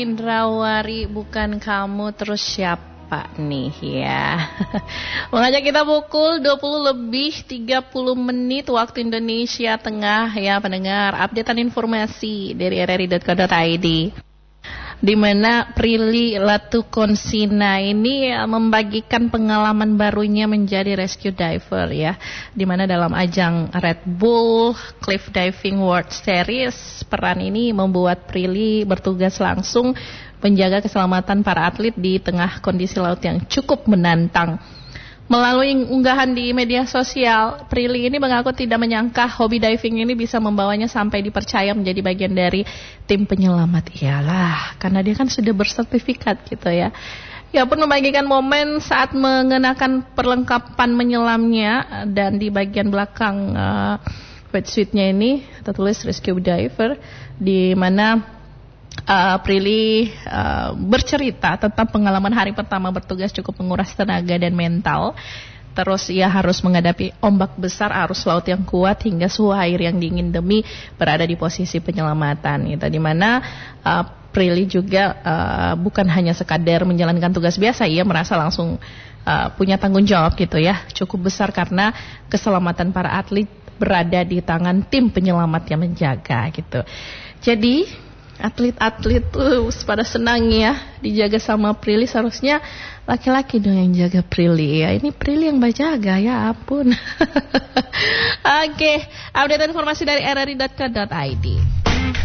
Indrawari bukan kamu terus siapa nih ya. Mengajak kita pukul 20:30 waktu Indonesia Tengah ya pendengar. Updatean informasi dari rri.co.id, di mana Prilly Latukonsina ini membagikan pengalaman barunya menjadi rescue diver ya, di mana dalam ajang Red Bull Cliff Diving World Series, peran ini membuat Prilly bertugas langsung menjaga keselamatan para atlet di tengah kondisi laut yang cukup menantang. Melalui unggahan di media sosial, Prilly ini mengaku tidak menyangka hobi diving ini bisa membawanya sampai dipercaya menjadi bagian dari tim penyelamat. Iyalah, karena dia kan sudah bersertifikat gitu ya. Ia pun membagikan momen saat mengenakan perlengkapan menyelamnya, dan di bagian belakang wetsuitnya ini tertulis rescue diver, di mana Prilly bercerita tentang pengalaman hari pertama bertugas cukup menguras tenaga dan mental. Terus ia harus menghadapi ombak besar, arus laut yang kuat, hingga suhu air yang dingin demi berada di posisi penyelamatan. Itu di mana Prilly juga bukan hanya sekadar menjalankan tugas biasa, ia merasa langsung punya tanggung jawab gitu ya, cukup besar karena keselamatan para atlet berada di tangan tim penyelamat yang menjaga gitu. Jadi atlet-atlet tuh pada senang ya dijaga sama Prilly. Seharusnya laki-laki dong yang jaga Prilly ya. Ini Prilly yang berjaga, ya ampun. Oke, update informasi dari rri.co.id.